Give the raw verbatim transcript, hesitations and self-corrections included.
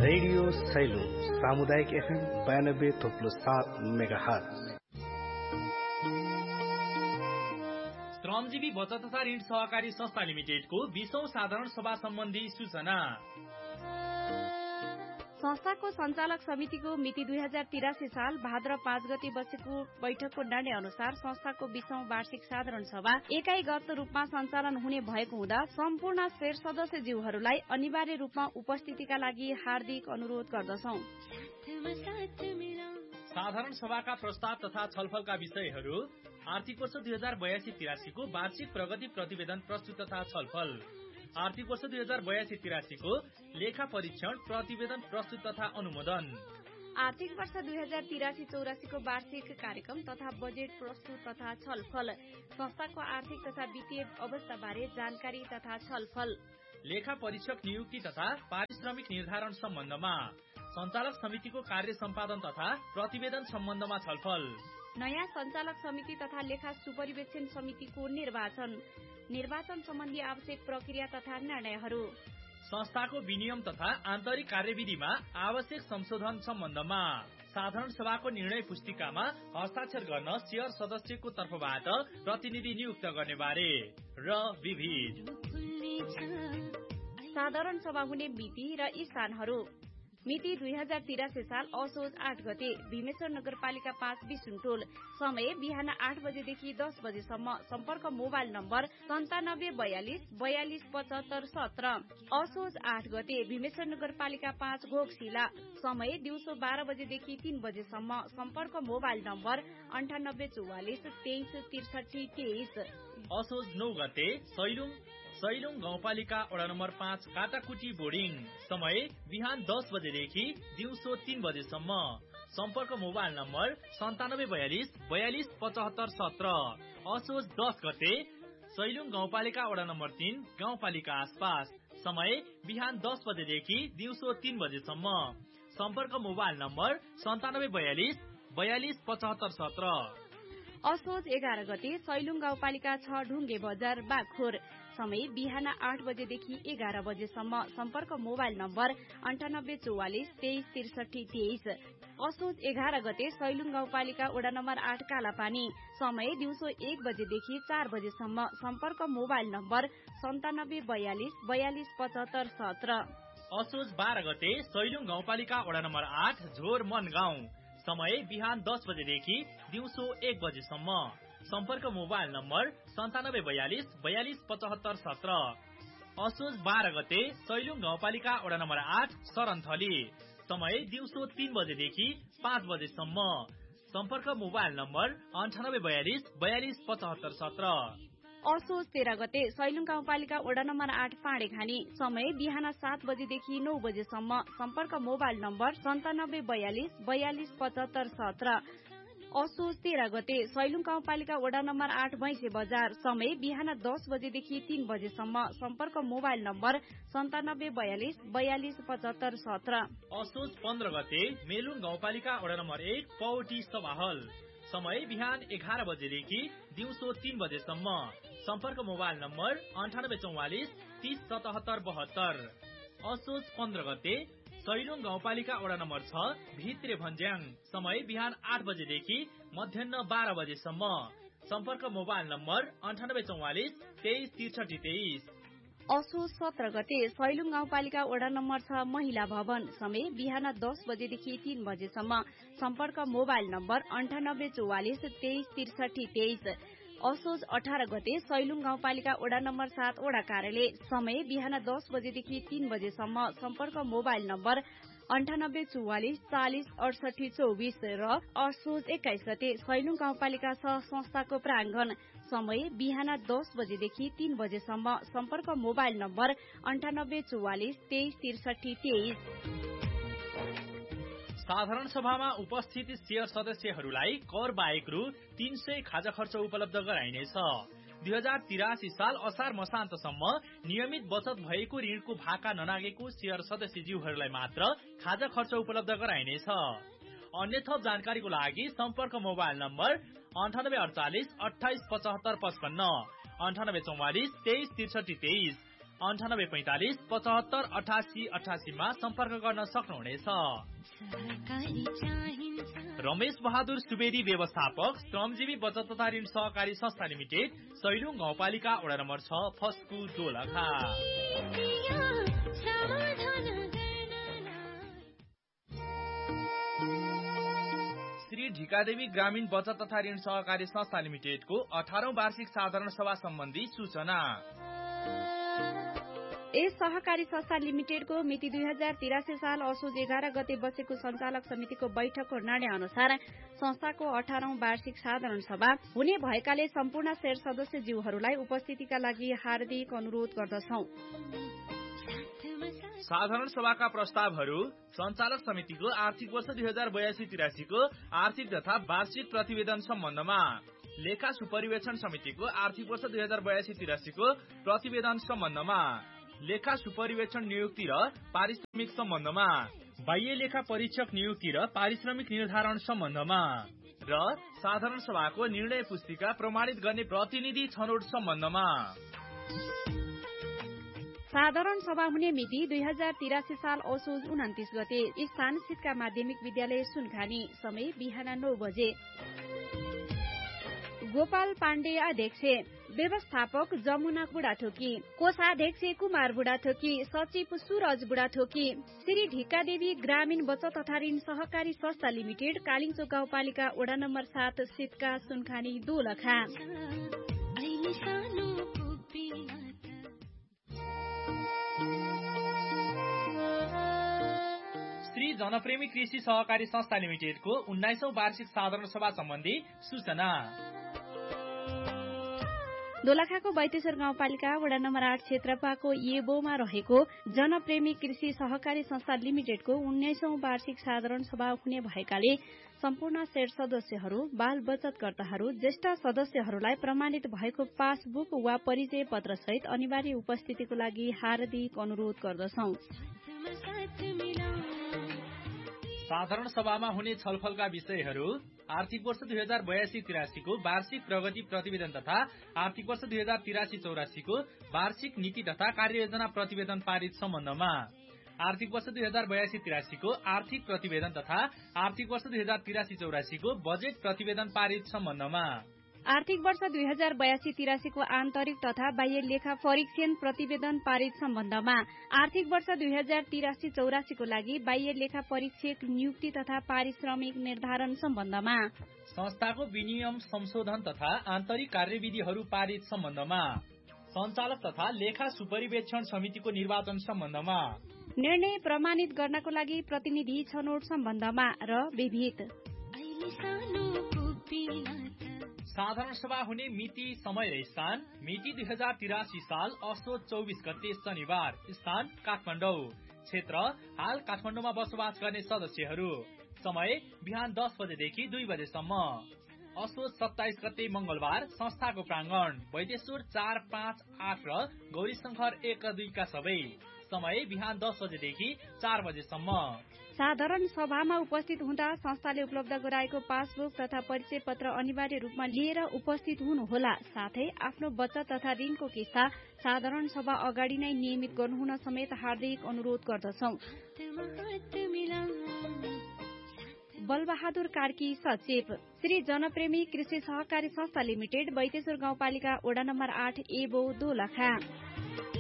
Radio Cello सामुदायिक FM बयानब्बे थोप्लो सात मेगाहर्ज। श्रमजीवी बचत तथा ऋण सहकारी संस्था लिमिटेडको बीसौं साधारण सभा सम्बन्धी सूचना। संस्थाको सञ्चालक समितिको मिति दुई हजार तिरासी साल भाद्र पाँच गते बसेको बैठकको निर्णय अनुसार संस्थाको बीसौं वार्षिक साधारण सभा एकाइगत रूपमा सञ्चालन हुने भएको हुँदा सम्पूर्ण शेर सदस्यज्यूहरूलाई अनिवार्य रूपमा उपस्थितिका लागि हार्दिक अनुरोध गर्दछौं। साधारण सभाका प्रस्ताव तथा छलफलका विषयहरू आर्थिक वर्ष दुई हजार बयासी तिरासीको वार्षिक प्रगति प्रतिवेदन प्रस्तुत तथा छलफल, आर्थिक वर्ष दुई हजार बयासी तिरासीको लेखा परीक्षण प्रतिवेदन प्रस्तुत तथा अनुमोदन, आर्थिक वर्ष दुई हजार तिरासी चौरासीको वार्षिक कार्यक्रम तथा बजेट प्रस्तुत तथा छलफल, संस्थाको आर्थिक तथा वित्तीय अवस्थाबारे जानकारी तथा छलफल, लेखा परीक्षक नियुक्ति तथा पारिश्रमिक निर्धारण सम्बन्धमा, सञ्चालक समितिको कार्य सम्पादन तथा प्रतिवेदन सम्बन्धमा छलफल, नयाँ सञ्चालक समिति तथा लेखा सुपरिवेक्षण समितिको निर्वाचन, निर्वाचन सम्बन्धी आवश्यक प्रक्रिया तथा निर्णयहरू, संस्थाको विनियम तथा आन्तरिक कार्यविधिमा आवश्यक संशोधन सम्बन्धमा, साधारण सभाको निर्णय पुस्तिकामा हस्ताक्षर गर्न शेयर सदस्यको तर्फबाट प्रतिनिधि नियुक्त गर्ने बारे र विविध साधारण सभा हुने मिति र स्थानहरू। मिति दुई हजार तिरासी साल असोज आठ गते भीमेश्वर नगरपालिका पाँच विसुङटोल, समय बिहान आठ बजेदेखि दस बजेसम्म, सम्पर्क मोबाइल नम्बर सन्तानब्बे बयालिस बयालिस पचहत्तर सत्र। असोज आठ गते भीमेश्वर नगरपालिका पाँच घोकशिला, समय दिउँसो बाह्र बजेदेखि तीन बजेसम्म, सम्पर्क मोबाइल नम्बर अन्ठानब्बे चौवालिस तेइस त्रिसठी तेइस। असोज नौ गते सैलुङ सैलुङ गाउँपालिका वडा नम्बर पाँच काटाकुटी बोर्डिङ, समय बिहान दस बजेदेखि दिउँसो तीन बजेसम्म, सम्पर्क मोबाइल नम्बर सन्तानब्बे बयालिस बयालिस पचहत्तर सत्र। असोज दस गते सैलुङ गाउँपालिका वडा नम्बर तीन गाउँपालिका आसपास, समय बिहान दस बजेदेखि दिउँसो तीन बजेसम्म, सम्पर्क मोबाइल नम्बर सन्तानब्बे बयालिस बयालिस पचहत्तर सत्र। असोज एघार गते सैलुङ गाउँपालिका छ ढुङ्गे बजार बागखोर, समय बिहान आठ बजेदेखि एघार बजेसम्म, सम्पर्क मोबाइल नम्बर अन्ठानब्बे चौवालिस तेइस त्रिसठी तेइस। असोज एघार गते सैलुङ गाउँपालिका वडा नम्बर आठ कालापानी, समय दिउँसो एक बजेदेखि चार बजेसम्म, सम्पर्क मोबाइल नम्बर सन्तानब्बे बयालिस बयालिस पचहत्तर सत्र। असोज बाह्र गते सैलुङ गाउँपालिका वडा नम्बर आठ झोर मन गाउँ, समय बिहान दस बजेदेखि दिउँसो एक बजेसम्म, सम्पर्क मोबाइल नम्बर सन्तानब्बे बयालिस बयालिस पचहत्तर सत्र। असोज बाह्र गते सैलुङ गाउँपालिका वडा नम्बर आठ सरनथली, समय दिउँसो तीन बजेदेखि पाँच बजेसम्म, सम्पर्क मोबाइल नम्बर अन्ठानब्बे बयालिस बयालिस पचहत्तर सत्र। असोज तेह्र गते सैलुङ गाउँपालिका वडा नम्बर आठ पाँडेखानी, समय बिहान सात बजेदेखि नौ बजेसम्म, सम्पर्क मोबाइल नम्बर सन्तानब्बे बयालिस बयालिस पचहत्तर सत्र। असोज तेह्र गते सैलुङ गाउँपालिका वडा नम्बर आठ भैँसे बजार, समय बिहान दस बजेदेखि तीन बजेसम्म, सम्पर्क मोबाइल नम्बर सन्तानब्बे बयालिस बयालिस पचहत्तर सत्र। असोज पन्ध्र गते मेलुङ गाउँपालिका वडा नम्बर एक पौटी सभाहल, समय बिहान एघार बजेदेखि दिउँसो तीन बजेसम्म, सम्पर्क मोबाइल नम्बर अन्ठानब्बे चौवालिस तीस सतहत्तर बहत्तर। असोज पन्ध्र गते सैलुङ गाउँपालिका वडा नम्बर छ भित्रे भन्ज्याङ, समय बिहान आठ बजेदेखि मध्याह बाह्र बजेसम्म, सम्पर्क मोबाइल नम्बर अन्ठानब्बे चौवालिस तेइस त्रिसठी तेइस। असोज सत्र गते सैलुङ गाउँपालिका वडा नम्बर छ महिला भवन, समय बिहान दस बजेदेखि तीन बजेसम्म, सम्पर्क मोबाइल नम्बर अन्ठानब्बे चौवालिस तेइस त्रिसठी तेइस। असोज अठार गते सैलुङ गाउँपालिका वडा नम्बर सात वडा कार्यालय, समय बिहान दस बजेदेखि तीन बजेसम्म, सम्पर्क मोबाइल नम्बर अन्ठानब्बे चौवालिस चालिस अडसठी चौबिस। र असोज एक्काइस गते सैलुङ गाउँपालिका छ संस्थाको प्राङ्गण, समय बिहान दस बजेदेखि तीन बजेसम्म, सम्पर्क मोबाइल नम्बर अन्ठानब्बे चौवालिस तेइस त्रिसठी तेइस। साधारण सभामा उपस्थित शेयर सदस्यहरूलाई कर बाहेक रु तीन सय खाजा खर्च उपलब्ध गराइनेछ। दुई हजार तिरासी साल असार मसान्तसम्म नियमित बचत भएको ऋणको भाका ननागेको शेयर सदस्यज्यूहरूलाई मात्र खाजा खर्च उपलब्ध गराइनेछ। अन्य थप जानकारीको लागि सम्पर्क मोबाइल नम्बर अन्ठानब्बे अडचालिस अठाइस पचहत्तर पचपन्न, अन्ठानब्बे चौवालिस तेइस त्रिसठी तेइस अन्ठानब्बे पैंतालिस पचहत्तर अठासी अठासीमा सम्पर्क गर्न सक्नुहुनेछ। रमेश बहादुर सुवेदी व्यवस्थापक श्रमजीवी बचत तथा ऋण सहकारी संस्था लिमिटेड सैलुङ गाउँपालिका वडा नम्बर छ फस्कु दोलखा। श्री ढिकादेवी ग्रामीण बचत तथा ऋण सहकारी संस्था लिमिटेडको अठारौं वार्षिक साधारण सभा सम्बन्धी सूचना। यस सहकारी संस्था लिमिटेडको मिति दुई हजार तिरासी साल असोज एघार गते बसेको संचालक समितिको बैठकको निर्णय अनुसार संस्थाको अठारौं वार्षिक साधारण सभा हुने भएकाले सम्पूर्ण शेयर सदस्यज्यूहरूलाई उपस्थितिका लागि हार्दिक अनुरोध गर्दछौं। साधारण सभाका प्रस्तावहरू संचालक समितिको आर्थिक वर्ष दुई हजार बयासी तिरासीको आर्थिक तथा वार्षिक प्रतिवेदन सम्बन्धमा, लेखा सुपरिवेक्षण समितिको आर्थिक वर्ष दुई हजार बयासी तिरासीको प्रतिवेदन सम्बन्धमा, लेखा सुपरिवेक्षण नियुक्ति र पारिश्रमिक सम्बन्धमा, बाह्य लेखा परीक्षक नियुक्ति र पारिश्रमिक निर्धारण सम्बन्धमा र साधारण सभाको निर्णय पुस्तिका प्रमाणित गर्ने प्रतिनिधि छनौट सम्बन्धमा। साधारण सभा हुने मिति दुई हजार तिरासी साल असोज उन्तिस गते, स्थान सिटका माध्यमिक विद्यालय सुनखानी, समय बिहान नौ बजे। गोपाल पाण्डे अध्यक्ष, व्यवस्थापक जमुना बुढाथोकी, कोषाध्यक्ष कुमार बुढाथोकी, सचिव सूरज बुढाथोकी। श्री ढिकादेवी ग्रामीण बचत तथा ऋण सहकारी संस्था लिमिटेड कालिङचोक गाउँपालिका वडा नम्बर सात सिटका सुनखानी दोलखा। श्री जनप्रेमी कृषि सहकारी संस्था लिमिटेडको उन्नाइसौं वार्षिक साधारण सभा सम्बन्धी सूचना। दोलखाको बैतेश्वर गाउँपालिका वडा नम्बर आठ क्षेत्रपाको येबोमा रहेको जनप्रेमी कृषि सहकारी संस्था लिमिटेडको उन्नाइसौं वार्षिक साधारण सभा हुने भएकाले सम्पूर्ण शेयर सदस्यहरू, बाल बचतकर्ताहरू, ज्येष्ठ सदस्यहरूलाई प्रमाणित भएको पासबुक वा परिचय पत्र सहित अनिवार्य उपस्थितिको लागि हार्दिक अनुरोध गर्दछौं। साधारण सभामा हुने छलफलका विषयहरू आर्थिक वर्ष दुई हजार बयासी तिरासीको वार्षिक प्रगति प्रतिवेदन तथा आर्थिक वर्ष दुई हजार तिरासी चौरासीको वार्षिक नीति तथा कार्ययोजना प्रतिवेदन पारित सम्बन्धमा, आर्थिक वर्ष दुई हजार बयासी तिरासीको आर्थिक प्रतिवेदन तथा आर्थिक वर्ष दुई हजार तिरासी चौरासीको बजेट प्रतिवेदन पारित सम्बन्धमा, आर्थिक वर्ष दुई हजार बयासी तिरासीको आन्तरिक तथा बाह्य लेखा परीक्षण प्रतिवेदन पारित सम्बन्धमा, आर्थिक वर्ष दुई हजार तिरासी चौरासीको लागि बाह्य लेखा परीक्षक नियुक्ति तथा पारिश्रमिक निर्धारण सम्बन्धमा, संस्थाको विनियम संशोधन तथा आन्तरिक कार्यविधिहरू पारित सम्बन्धमा, सञ्चालक तथा लेखा सुपरिवेक्षण समितिको निर्वाचन सम्बन्धमा, निर्णय प्रमाणित गर्नको लागि प्रतिनिधि छनौट सम्बन्धमा र विविध। साधारण सभा हुने मिति, समय र स्थान। मिति दुई हजार तिरासी साल असोज चौबिस गते शनिबार, स्थान काठमाडौँ, क्षेत्र हाल काठमाडौँमा बसोबास गर्ने सदस्यहरू, समय बिहान दस बजेदेखि दुई बजेसम्म। असोज सत्ताइस गते मंगलबार, संस्थाको प्रांगण वैदेश्वर चार पाँच आठ र गौरी शंकर एक दुईका सबै, समय बिहान दस बजेदेखि चार बजेसम्म। साधारण सभामा उपस्थित हुँदा संस्थाले उपलब्ध गराएको पासबुक तथा परिचय पत्र अनिवार्य रूपमा लिएर उपस्थित हुनुहोला। साथै आफ्नो बचत तथा ऋणको किस्ता साधारण सभा अगाडि नै नियमित गर्नुहुन समेत हार्दिक अनुरोध गर्दछौं। बलबहादुर कार्की, सचिव, श्री जनप्रेमी कृषि सहकारी संस्था लिमिटेड, बैतेश्वर गाउँपालिका वडा नम्बर आठ एबो दोलखा।